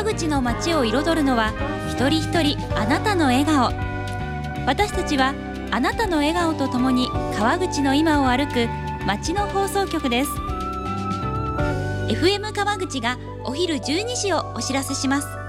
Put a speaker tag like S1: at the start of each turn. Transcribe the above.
S1: 川口の街を彩るのは一人一人あなたの笑顔。私たちはあなたの笑顔とともに川口の今を歩く街の放送局です。FM 川口がお昼12時をお知らせします。